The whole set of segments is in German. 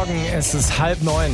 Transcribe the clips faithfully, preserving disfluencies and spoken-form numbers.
Morgen, es ist halb neun.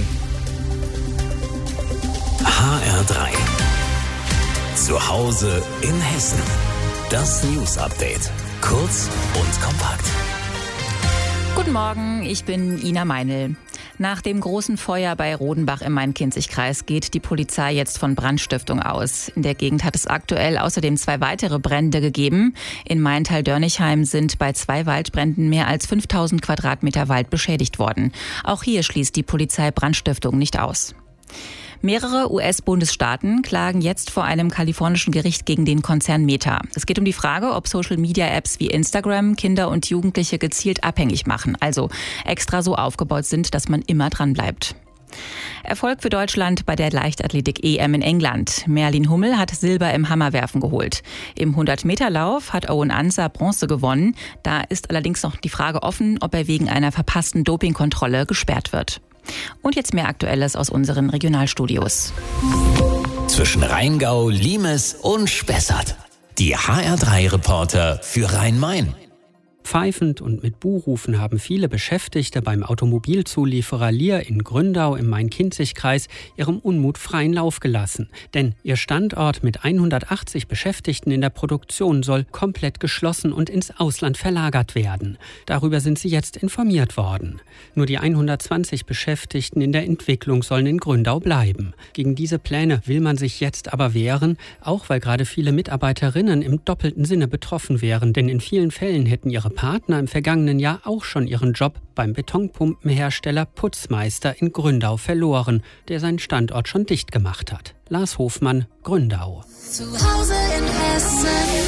H R drei. Zu Hause in Hessen. Das News Update. Kurz und kompakt. Guten Morgen, ich bin Ina Meinl. Nach dem großen Feuer bei Rodenbach im Main-Kinzig-Kreis geht die Polizei jetzt von Brandstiftung aus. In der Gegend hat es aktuell außerdem zwei weitere Brände gegeben. In Maintal-Dörnichheim sind bei zwei Waldbränden mehr als fünftausend Quadratmeter Wald beschädigt worden. Auch hier schließt die Polizei Brandstiftung nicht aus. Mehrere U S-Bundesstaaten klagen jetzt vor einem kalifornischen Gericht gegen den Konzern Meta. Es geht um die Frage, ob Social-Media-Apps wie Instagram Kinder und Jugendliche gezielt abhängig machen, also extra so aufgebaut sind, dass man immer dran bleibt. Erfolg für Deutschland bei der Leichtathletik-E M in England. Merlin Hummel hat Silber im Hammerwerfen geholt. Im hundert-Meter-Lauf hat Owen Ansah Bronze gewonnen. Da ist allerdings noch die Frage offen, ob er wegen einer verpassten Dopingkontrolle gesperrt wird. Und jetzt mehr Aktuelles aus unseren Regionalstudios. Zwischen Rheingau, Limes und Spessart. Die H R drei Reporter für Rhein-Main. Pfeifend und mit Buhrufen haben viele Beschäftigte beim Automobilzulieferer Lear in Gründau im Main-Kinzig-Kreis ihrem Unmut freien Lauf gelassen. Denn ihr Standort mit hundertachtzig Beschäftigten in der Produktion soll komplett geschlossen und ins Ausland verlagert werden. Darüber sind sie jetzt informiert worden. Nur die hundertzwanzig Beschäftigten in der Entwicklung sollen in Gründau bleiben. Gegen diese Pläne will man sich jetzt aber wehren, auch weil gerade viele Mitarbeiterinnen im doppelten Sinne betroffen wären. Denn in vielen Fällen hätten ihre Partner im vergangenen Jahr auch schon ihren Job beim Betonpumpenhersteller Putzmeister in Gründau verloren, der seinen Standort schon dicht gemacht hat. Lars Hofmann, Gründau. Zu Hause in Hessen.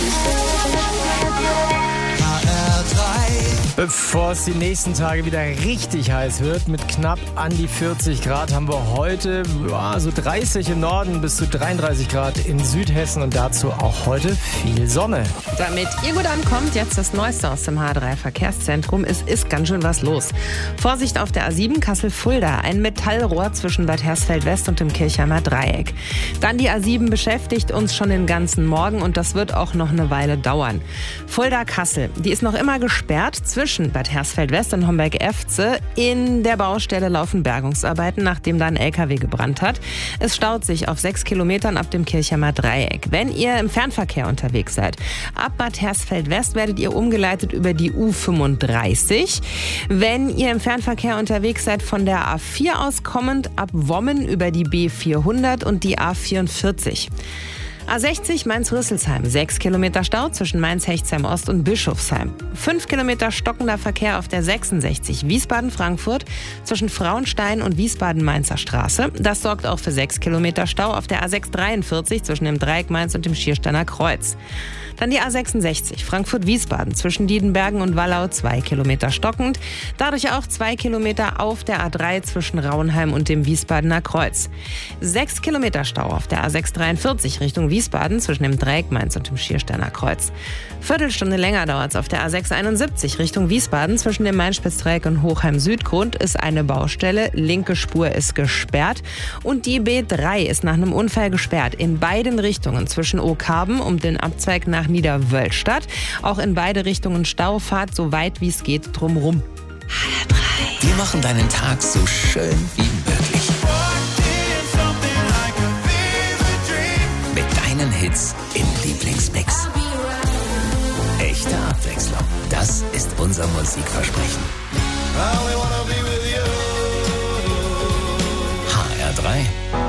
H R drei. Bevor es die nächsten Tage wieder richtig heiß wird, mit knapp an die vierzig Grad, haben wir heute ja, so dreißig im Norden bis zu dreiunddreißig Grad in Südhessen und dazu auch heute viel Sonne. Damit ihr gut ankommt, jetzt das Neueste aus dem H R drei Verkehrszentrum. Es ist ganz schön was los. Vorsicht auf der A sieben Kassel-Fulda, ein Metallrohr zwischen Bad Hersfeld-West und dem Kirchheimer Dreieck. Dann die A sieben beschäftigt uns schon den ganzen Morgen und das wird auch noch eine Weile dauern. Fulda-Kassel, die ist noch immer gesperrt zwischen Bad Hersfeld-West und Homberg-Efze. In der Baustelle laufen Bergungsarbeiten, nachdem da ein L K W gebrannt hat. Es staut sich auf sechs Kilometern ab dem Kirchheimer Dreieck. Wenn ihr im Fernverkehr unterwegs seid, ab Bad Hersfeld-West werdet ihr umgeleitet über die U fünfunddreißig. Wenn ihr im Fernverkehr unterwegs seid, von der A vier aus kommend, ab Wommen über die B vierhundert und die A vierundvierzig. A sechzig Mainz-Rüsselsheim, sechs Kilometer Stau zwischen Mainz-Hechtsheim-Ost und Bischofsheim. fünf Kilometer stockender Verkehr auf der sechsundsechzig Wiesbaden-Frankfurt zwischen Frauenstein und Wiesbaden-Mainzer Straße. Das sorgt auch für sechs Kilometer Stau auf der A sechs dreiundvierzig zwischen dem Dreieck Mainz und dem Schiersteiner Kreuz. Dann die A sechsundsechzig Frankfurt-Wiesbaden zwischen Diedenbergen und Wallau, zwei Kilometer stockend. Dadurch auch zwei Kilometer auf der A drei zwischen Rauenheim und dem Wiesbadener Kreuz. sechs Kilometer Stau auf der A sechs dreiundvierzig Richtung Wiesbaden zwischen dem Dreieck Mainz und dem Schiersteiner Kreuz. Viertelstunde länger dauert es auf der A sechs einundsiebzig Richtung Wiesbaden zwischen dem Main-Spitz-Dreieck und Hochheim-Südgrund ist eine Baustelle. Linke Spur ist gesperrt und die B drei ist nach einem Unfall gesperrt. In beiden Richtungen zwischen Okarben um den Abzweig nach Niederwölstadt. Auch in beide Richtungen Staufahrt, so weit wie es geht, drumrum. H R drei. Wir machen deinen Tag so schön wie möglich. Mit deinen Hits im Lieblingsmix. Echte Abwechslung. Das ist unser Musikversprechen. H R drei.